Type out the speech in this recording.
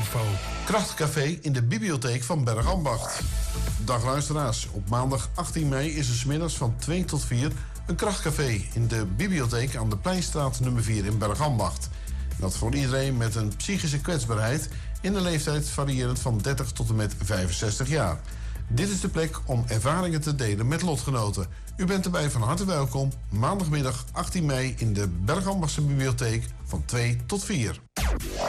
info. Krachtcafé in de bibliotheek van Bergambacht. Dag luisteraars, op maandag 18 mei is er 's middags van 2 tot 4 een krachtcafé in de bibliotheek aan de Pleinstraat nummer 4 in Bergambacht. Dat voor iedereen met een psychische kwetsbaarheid in de leeftijd variërend van 30 tot en met 65 jaar. Dit is de plek om ervaringen te delen met lotgenoten. U bent erbij van harte welkom, maandagmiddag 18 mei in de Bergambachtse bibliotheek van 2 tot 4.